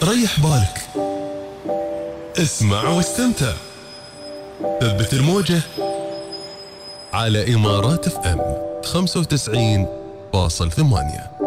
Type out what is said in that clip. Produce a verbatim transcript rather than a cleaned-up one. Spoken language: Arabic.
ريح بالك، اسمع واستمتع. ثبت الموجة على إمارات اف ام خمسة وتسعين فاصل ثمانية.